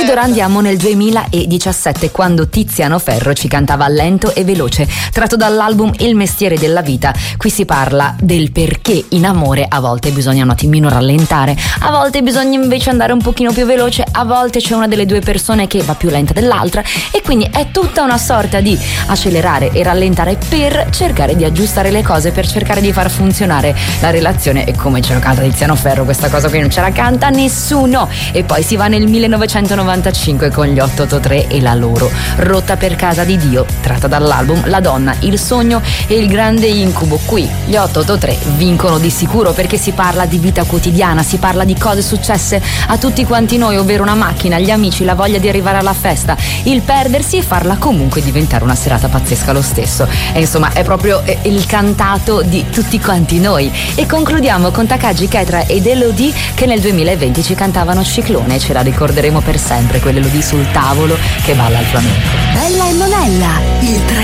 ed ora andiamo nel 2017, quando Tiziano Ferro ci cantava Lento e veloce, tratto dall'album Il mestiere della vita. Qui si parla del perché in amore a volte bisogna un attimino rallentare, a volte bisogna invece andare un pochino più veloce, a volte c'è una delle due persone che va più lenta dell'altra, e quindi è tutta una sorta di accelerare e rallentare per cercare di aggiustare le cose, per cercare di far funzionare la relazione. E come ce lo canta Tiziano Ferro, questa cosa qui non ce la canta nessuno. E poi si va nel 1995 con gli 883 e la loro Rotta per casa di Dio, tratta dall'album La donna, il sogno e il grande incubo. Qui gli 883 vincono di sicuro, perché si parla di vita quotidiana, si parla di cose successe a tutti quanti noi, ovvero una macchina, gli amici, la voglia di arrivare alla festa, il perdersi e farla comunque diventare una serata pazzesca lo stesso. E insomma è proprio il cantato di tutti quanti noi. E concludiamo con Takagi Ketra ed Elodie, che nel 2020 ci cantavano Ciclone, e ce la ricorderemo per sempre, quell'Elodie sul tavolo che balla al flamenco. Bella e Monella, il